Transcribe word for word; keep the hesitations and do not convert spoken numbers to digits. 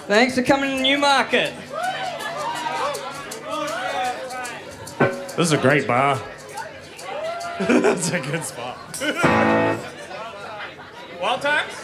Thanks for coming to Newmarket. This is a great bar. That's a good spot. Wild Times?